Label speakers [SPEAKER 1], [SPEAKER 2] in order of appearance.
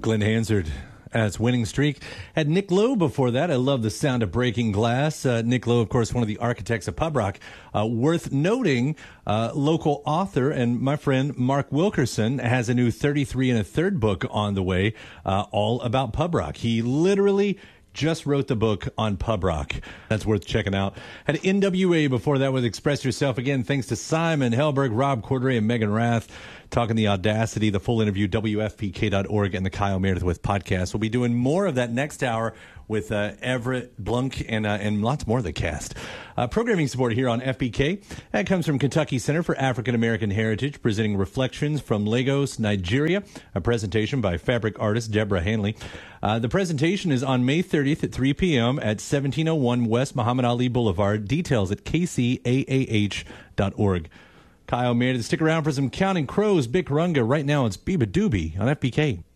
[SPEAKER 1] Glenn Hansard. As winning streak. Had Nick Lowe before that. I love the sound of breaking glass. Nick Lowe, of course, one of the architects of pub rock. Worth noting, local author and my friend Mark Wilkerson has a new 33 and a third book on the way, all about pub rock. He literally just wrote the book on pub rock. That's worth checking out. Had NWA before that with Express Yourself. Again, thanks to Simon Helberg, Rob Corddry, and Megan Rath. Talking the Audacity, the full interview, WFPK.org, and the Kyle Meredith with podcast. We'll be doing more of that next hour with Everett Blunk and lots more of the cast. Programming support here on FBK. That comes from Kentucky Center for African American Heritage, presenting Reflections from Lagos, Nigeria, a presentation by fabric artist Deborah Hanley. The presentation is on May 30th at 3 p.m. at 1701 West Muhammad Ali Boulevard. Details at kcaah.org. Kyle Meredith, stick around for some Counting Crows, Bic Runga. Right now it's Biba Doobie on FBK.